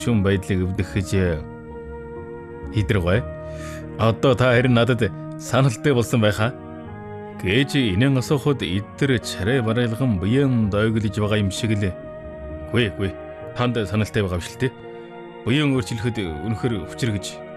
шүүн байдлыг өвдөхөж хидрэггүй. Одоо та харин надад саналтай болсон байхаа гэж инэн асуухад эдгээр царай барайлган буян дойглож байгаа юм шиг л. Гүй. Танд саналтай байгаа биш л те. Буян өөрчлөхөд үнэхэр хүчрэг гэж